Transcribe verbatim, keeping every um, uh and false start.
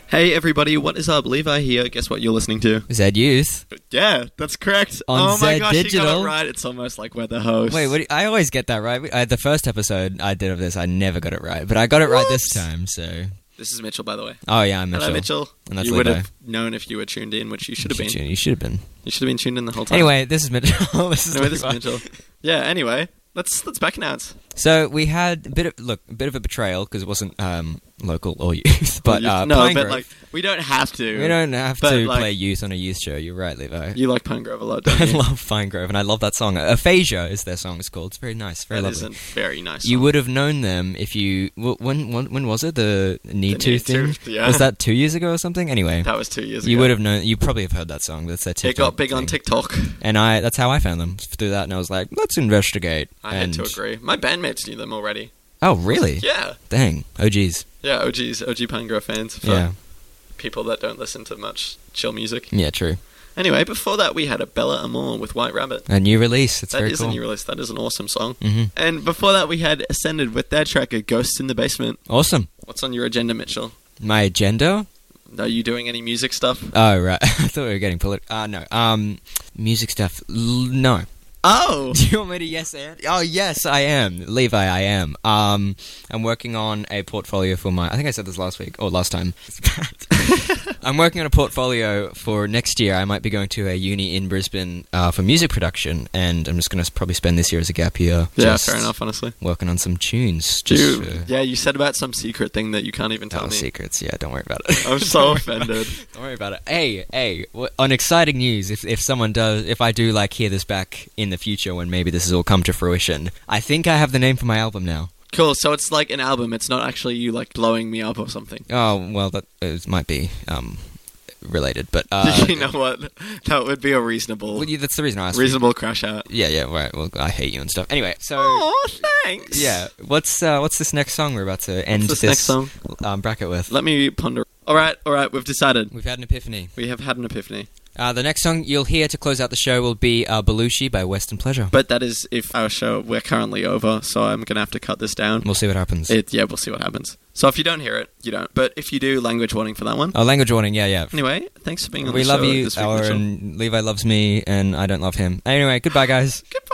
Hey everybody, what is up? Levi here. Guess what you're listening to? Zed Youth. Yeah, that's correct. On oh my Zed gosh, Digital. you got it right. It's almost like we're the host. Wait, what do you, I always get that right. Uh, the first episode I did of this, I never got it right, but I got it right this time. So this is Mitchell, by the way. Oh yeah, I'm Mitchell. Hello, Mitchell. And that's you would Levi. have known if you were tuned in, which you should have You been. should- You should have been. You should have been tuned in the whole time. Anyway, this is Mitchell. this is anyway, this is Levi. Mitchell. Yeah. Anyway, let's let's back announce. So we had a bit of look, a bit of a betrayal because it wasn't um, local or youth, but You- uh, no, Pine but Grove. like we don't have to. We don't have but, to like- play youth on a youth show. You're right, Levi. You like Pine Grove a lot, don't I you? love Pine Grove, and I love that song. Aphasia is their song. It's called. It's very nice, very That is lovely. a very nice. You song. would have known them if you. wh- When when, when was it? The Need The to Need thing. To, yeah. Was that two years ago or something? Anyway, That was two years ago. you would have known. You probably have heard that song. That's their It TikTok. got big on thing. TikTok. And I. That's how I found them through that, and I was like, let's investigate. I and, had to agree. My bandmates knew them already. Oh really? Yeah. Dang. Oh geez. Yeah, O Gs, O G Pine Grove fans. For Yeah. people that don't listen to much chill music. Yeah. True. Anyway, before that we had a Bella Amor with White Rabbit. A new release. It's That very is cool. a new release. That is an awesome song. hmm And before that we had Ascended with their tracker Ghosts in the Basement. Awesome. What's on your agenda, Mitchell? My agenda. Are you doing any music stuff? Oh right. I thought we were getting political. Uh no. Um, music stuff. L- no. Oh! Do you want me to yes and? Oh yes, I am. Levi, I am. Um, I'm working on a portfolio for my. I think I said this last week or last time. It's bad. I'm working on a portfolio for next year. I might be going to a uni in Brisbane uh, for music production, and I'm just going to probably spend this year as a gap year. Yeah, just fair enough, honestly. Working on some tunes. Do Just you, for- yeah, you said about some secret thing that you can't even tell Oh, me. secrets. Yeah, don't worry about it. I'm Don't so worry about offended. it. Don't worry about it. Hey, hey. wh- On exciting news, if if someone does, if I do like hear this back in the future when maybe this has all come to fruition, I think I have the name for my album now. Cool, so it's like an album. It's not actually you like blowing me up or something. Oh well, that uh, might be um related, but uh, you know what? That would be a reasonable, well, yeah, that's the reason I asked. you. reasonable crash out. Yeah, yeah, right. Well, I hate you and stuff. Anyway, so Oh, thanks. yeah, what's uh, what's this next song we're about to end What's this next song? um, bracket with? Let me ponder. All right, all right. We've decided. We've had an epiphany. We have had an epiphany. Uh, the next song you'll hear to close out the show will be uh, Belushi by Western Pleasure. But that is if our show, we're currently over, so I'm going to have to cut this down. We'll see what happens. It, yeah, we'll see what happens. So if you don't hear it, you don't. But if you do, language warning for that one. Oh, language warning. Yeah, yeah. Anyway, thanks for being on We the love show you, this week, our, Mitchell. and Levi loves me, and I don't love him. Anyway, goodbye, guys. Goodbye.